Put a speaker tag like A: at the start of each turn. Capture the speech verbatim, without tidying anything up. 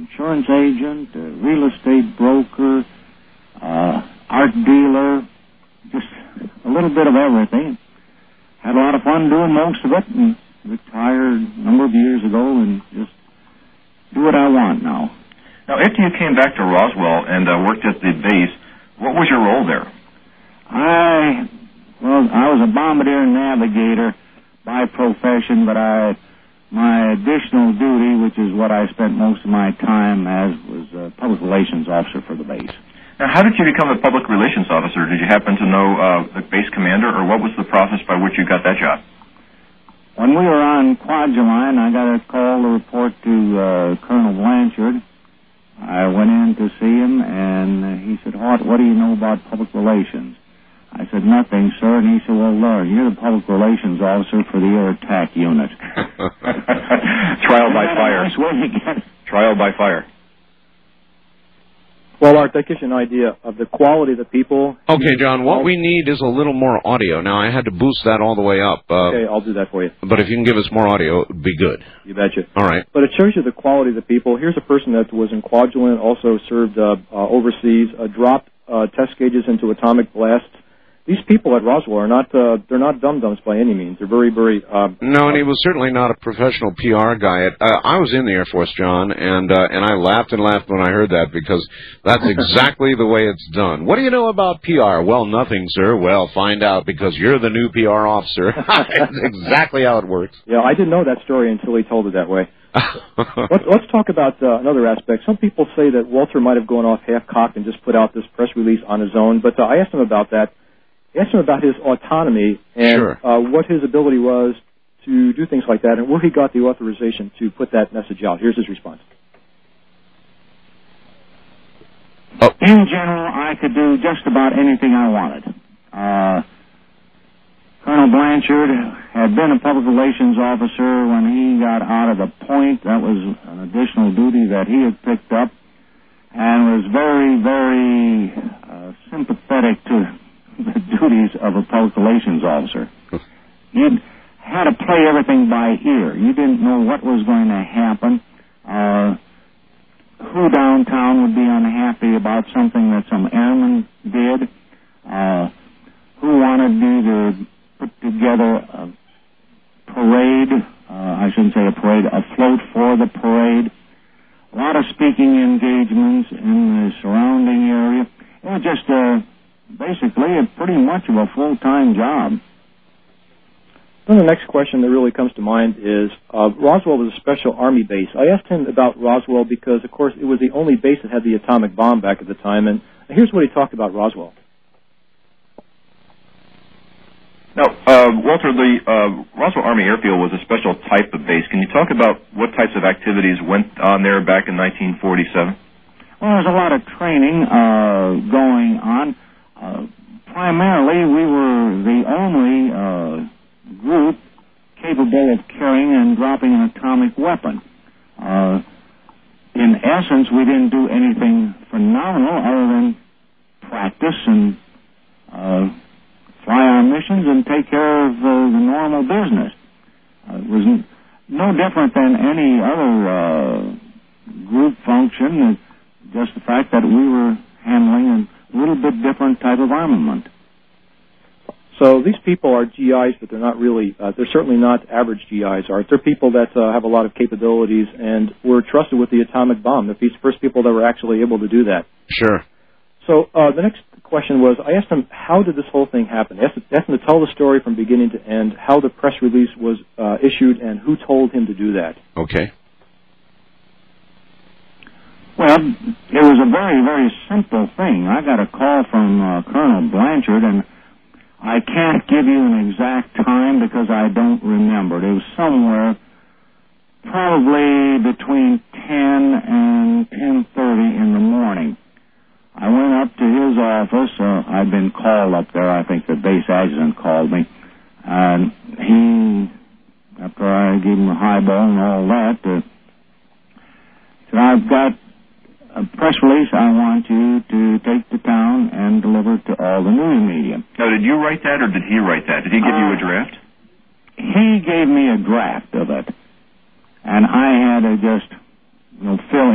A: insurance agent, a real estate broker, uh, art dealer, just a little bit of everything. Had a lot of fun doing most of it, and retired a number of years ago and just do what I want now.
B: Now, after you came back to Roswell and uh, worked at the base, what was your role there?
A: I, well, I was a bombardier navigator by profession, but I, my additional duty, which is what I spent most of my time as, was a public relations officer for the base.
B: Now, how did you become a public relations officer? Did you happen to know uh, the base commander, or what was the process by which you got that job?
A: When we were on Kwajalein, I got a call to report to uh, Colonel Blanchard. I went in to see him, and he said, Hart, what do you know about public relations? I said, nothing, sir. And he said, well, learn. You're the public relations officer for the air attack unit.
B: Trial by fire.
A: Nice way to get it.
B: Trial by fire.
C: Well, Art, that gives you an idea of the quality of the people.
D: Okay, John, what we need is a little more audio. Now, I had to boost that all the way up. Uh,
C: okay, I'll do that for you.
D: But if you can give us more audio, it would be good.
C: You betcha.
D: All right.
C: But it shows you the quality of the people. Here's a person that was in Kwajalein, also served uh, uh, overseas, uh, dropped uh, test gauges into atomic blasts. These people at Roswell are not, uh, they're not dum-dums by any means. They're very, very... Uh,
D: no, and he was certainly not a professional P R guy. Uh, I was in the Air Force, John, and uh, and I laughed and laughed when I heard that, because that's exactly the way it's done. What do you know about P R? Well, nothing, sir. Well, find out, because you're the new P R officer. That's exactly how it works.
C: Yeah, I didn't know that story until he told it that way. let's, let's talk about uh, another aspect. Some people say that Walter might have gone off half-cocked and just put out this press release on his own, but uh, I asked him about that. I asked him about his autonomy and
D: sure.
C: uh, what his ability was to do things like that and where he got the authorization to put that message out. Here's his response.
A: Oh. In general, I could do just about anything I wanted. Uh, Colonel Blanchard had been a public relations officer when he got out of the point. That was an additional duty that he had picked up, and was very, very uh, sympathetic to the duties of a public relations officer. You had to play everything by ear. You didn't know what was going to happen. Uh, who downtown would be unhappy about something that some airman did? Uh, who wanted you to put together a parade? Uh, I shouldn't say a parade, a float for the parade. A lot of speaking engagements in the surrounding area. It was just a basically, it's pretty much of a full-time job.
C: Then the next question that really comes to mind is, uh, Roswell was a special Army base. I asked him about Roswell because, of course, it was the only base that had the atomic bomb back at the time, and here's what he talked about Roswell.
B: Now, uh, Walter, the uh, Roswell Army Airfield was a special type of base. Can you talk about what types of activities went on there back in nineteen forty-seven?
A: Well, there's a lot of training uh, going on. Uh, primarily, we were the only uh, group capable of carrying and dropping an atomic weapon. Uh, in essence, we didn't do anything phenomenal other than practice and uh, fly our missions and take care of uh, the normal business. Uh, it was n- no different than any other uh, group function, just the fact that we were handling a little bit different type of armament.
C: So these people are G Is, but they're not really, uh, they're certainly not average G Is, Art. They're people that uh, have a lot of capabilities and were trusted with the atomic bomb. They're the first people that were actually able to do that.
D: Sure.
C: So uh, the next question was, I asked him, how did this whole thing happen? I asked, asked him to tell the story from beginning to end, how the press release was uh, issued, and who told him to do that.
D: Okay.
A: Well, it was a very, very simple thing. I got a call from uh, Colonel Blanchard, and I can't give you an exact time because I don't remember. It was somewhere probably between ten and ten thirty in the morning. I went up to his office. Uh, I'd been called up there. I think the base adjutant called me. And he, after I gave him a highball and all that, uh, said, I've got a press release I want you to take to town and deliver to all the news media.
B: Now, did you write that or did he write that? Did he give uh, you a draft?
A: He gave me a draft of it. And I had to just, you know, fill